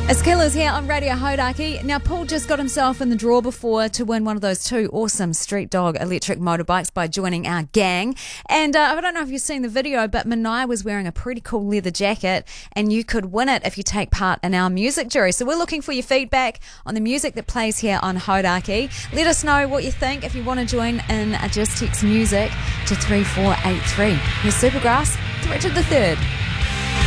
It's Killers here on Radio Hauraki. Now, Paul just got himself in the draw before to win one of those two awesome Street Dog electric motorbikes by joining our gang. And I don't know if you've seen the video, but Manai was wearing a pretty cool leather jacket, and you could win it if you take part in our music jury. So we're looking for your feedback on the music that plays here on Hauraki. Let us know what you think. If you want to join in, just text music to 3483. Here's Supergrass, it's Richard III.